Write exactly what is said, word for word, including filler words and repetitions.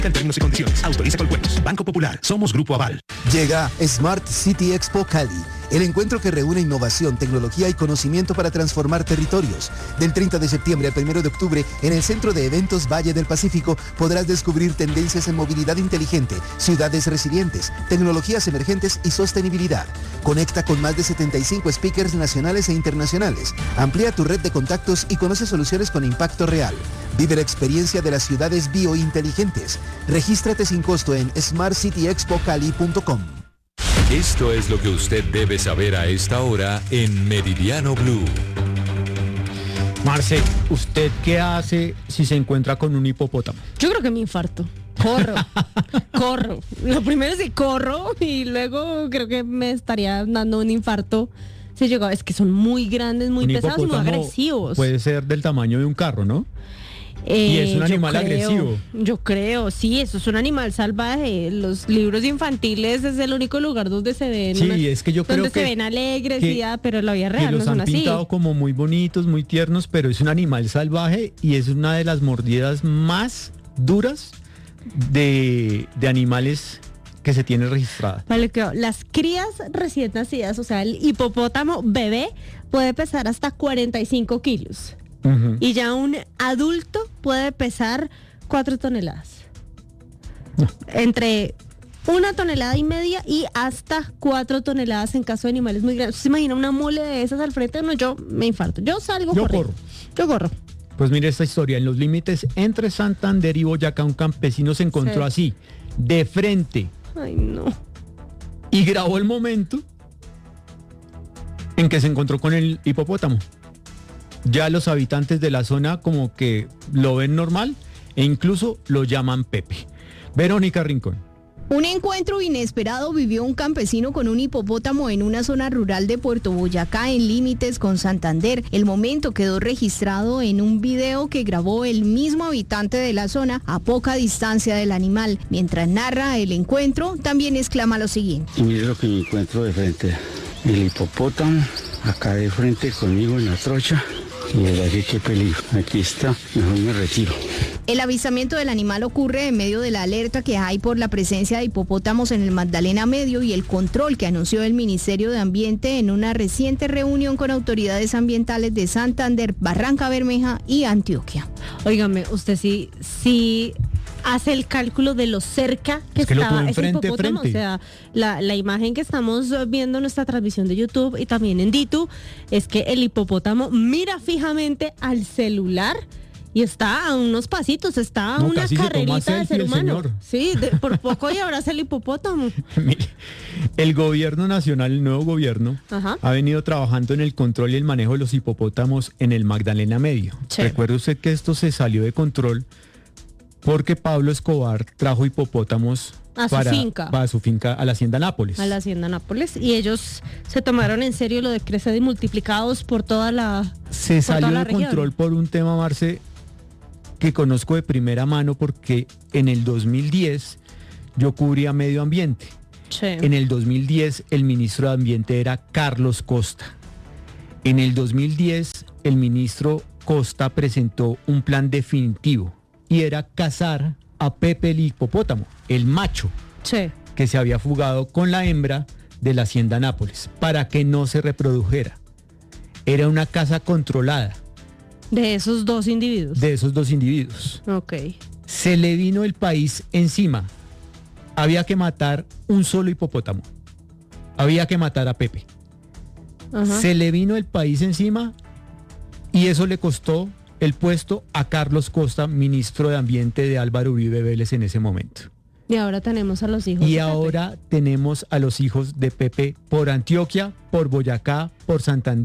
En términos y condiciones. Autoriza Colpuertos. Banco Popular. Somos Grupo Aval. Llega Smart City Expo Cali, el encuentro que reúne innovación, tecnología y conocimiento para transformar territorios. Del treinta de septiembre al primero de octubre, en el Centro de Eventos Valle del Pacífico, podrás descubrir tendencias en movilidad inteligente, ciudades resilientes, tecnologías emergentes y sostenibilidad. Conecta con más de setenta y cinco speakers nacionales e internacionales. Amplía tu red de contactos y conoce soluciones con impacto real. Vive la experiencia de las ciudades biointeligentes. Regístrate sin costo en smart city expo cali punto com. Esto es lo que usted debe saber a esta hora en Meridiano Blue. Marce, ¿usted qué hace si se encuentra con un hipopótamo? Yo creo que me infarto. Corro, corro. Lo primero es que corro y luego creo que me estaría dando un infarto. Si llegó, es que son muy grandes, muy Un pesados y muy agresivos. Puede ser del tamaño de un carro, ¿no? Eh, y es un animal creo, agresivo. Yo creo, sí, eso es un animal salvaje. Los libros infantiles es el único lugar donde se ven. Sí, unas, es que yo creo donde que se ven alegres, que, y ya, pero en la vida real que no los son han así. pintado como muy bonitos, muy tiernos, pero es un animal salvaje y es una de las mordidas más duras de, de animales que se tiene registrada. Vale, creo, las crías recién nacidas, o sea, el hipopótamo bebé puede pesar hasta cuarenta y cinco kilos. Uh-huh. Y ya un adulto puede pesar cuatro toneladas. No. Entre una tonelada y media y hasta cuatro toneladas en caso de animales muy grandes. ¿Se imagina una mole de esas al frente? No, yo me infarto. Yo salgo Yo corriendo. corro. Yo corro. Pues mire esta historia. En los límites entre Santander y Boyacá, un campesino se encontró sí. así, de frente. Ay, no. Y grabó el momento en que se encontró con el hipopótamo. Ya los habitantes de la zona como que lo ven normal e incluso lo llaman Pepe. Verónica Rincón. Un encuentro inesperado vivió un campesino con un hipopótamo en una zona rural de Puerto Boyacá en límites con Santander. El momento quedó registrado en un video que grabó el mismo habitante de la zona a poca distancia del animal. Mientras narra el encuentro, también exclama lo siguiente. Y mire lo que me encuentro de frente. El hipopótamo acá de frente conmigo en la trocha. Y el aire, qué peligro. Aquí está, mejor me retiro. El avistamiento del animal ocurre en medio de la alerta que hay por la presencia de hipopótamos en el Magdalena Medio y el control que anunció el Ministerio de Ambiente en una reciente reunión con autoridades ambientales de Santander, Barranca Bermeja y Antioquia. Óigame, usted sí, sí hace el cálculo de lo cerca que, es que estaba ese frente, hipopótamo. Frente. O sea, la, la imagen que estamos viendo en nuestra transmisión de YouTube y también en Ditu es que el hipopótamo mira fijamente al celular y está a unos pasitos, está a no, una carrerita de ser humano. Señor. Sí, de, por poco y abraza el hipopótamo. Mire, el gobierno nacional, el nuevo gobierno, Ajá. ha venido trabajando en el control y el manejo de los hipopótamos en el Magdalena Medio. Sí. Recuerde usted que esto se salió de control porque Pablo Escobar trajo hipopótamos a su para, finca. para su finca, a la Hacienda Nápoles. A la Hacienda Nápoles. Y ellos se tomaron en serio lo de crecer y multiplicados por toda la Se por salió toda la de control región. Por un tema, Marce, que conozco de primera mano porque en el dos mil diez yo cubría medio ambiente. Sí. En el dos mil diez el ministro de Ambiente era Carlos Costa. En el dos mil diez el ministro Costa presentó un plan definitivo y era cazar a Pepe el hipopótamo, el macho, sí. que se había fugado con la hembra de la Hacienda Nápoles para que no se reprodujera. Era una caza controlada. De esos dos individuos. De esos dos individuos. Ok. Se le vino el país encima. Había que matar un solo hipopótamo. Había que matar a Pepe. Ajá. Se le vino el país encima y eso le costó el puesto a Carlos Costa, ministro de Ambiente de Álvaro Uribe Vélez en ese momento. Y ahora tenemos a los hijos Y de ahora Pepe. tenemos a los hijos de Pepe por Antioquia, por Boyacá, por Santander.